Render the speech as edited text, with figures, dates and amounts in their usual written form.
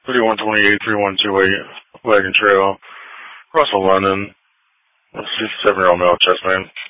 3128, 3128 Wagon Trail, Russell, London. 67-year-old male, chest man.